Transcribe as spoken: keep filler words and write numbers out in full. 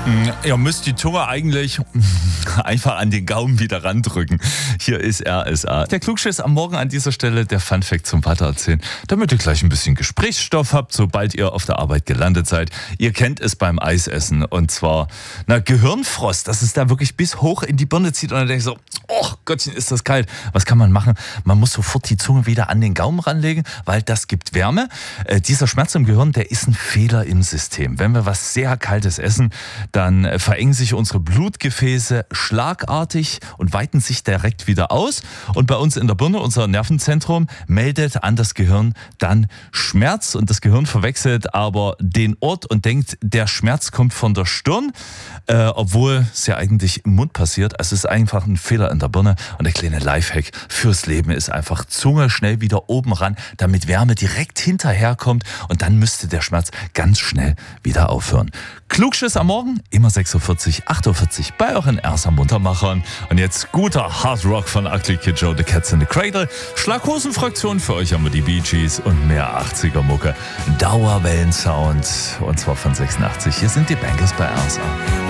Ihr müsst die Zunge eigentlich einfach an den Gaumen wieder randrücken. Hier ist R S A. Der Klugschiss am Morgen an dieser Stelle, der Funfact zum Weitererzählen, damit ihr gleich ein bisschen Gesprächsstoff habt, sobald ihr auf der Arbeit gelandet seid. Ihr kennt es beim Eisessen und zwar, na, Gehirnfrost, dass es da wirklich bis hoch in die Birne zieht und dann denkt so, oh Gottchen, ist das kalt. Was kann man machen? Man muss sofort die Zunge wieder an den Gaumen ranlegen, weil das gibt Wärme. Äh, dieser Schmerz im Gehirn, der ist ein Fehler im System. Wenn wir was sehr Kaltes essen, dann verengen sich unsere Blutgefäße schlagartig und weiten sich direkt wieder aus. Und bei uns in der Birne, unser Nervenzentrum, meldet an das Gehirn dann Schmerz. Und das Gehirn verwechselt aber den Ort und denkt, der Schmerz kommt von der Stirn, äh, obwohl es ja eigentlich im Mund passiert. Also es ist einfach ein Fehler in der Birne. Und der kleine Lifehack fürs Leben ist einfach Zunge schnell wieder oben ran, damit Wärme direkt hinterherkommt. Und dann müsste der Schmerz ganz schnell wieder aufhören. Klugschiss am Morgen, immer sechs Uhr vierzig, acht Uhr vierzig bei euren R S A Muntermachern. Und jetzt guter Hard Rock von Ugly Kid Joe, The Cats in the Cradle. Schlaghosenfraktion, für euch haben wir die Bee Gees und mehr achtziger Mucke. Dauerwellensound und zwar von sechsundachtzig. Hier sind die Bangers bei R S A.